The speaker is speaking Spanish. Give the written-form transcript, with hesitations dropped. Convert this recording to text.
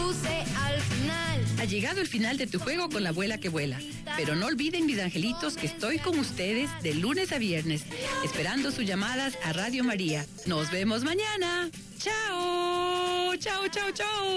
conduce al final. Ha llegado el final de tu juego con la abuela que vuela. Pero no olviden, mis angelitos, que estoy con ustedes de lunes a viernes, esperando sus llamadas a Radio María. Nos vemos mañana. ¡Chao! ¡Chao, chao, chao!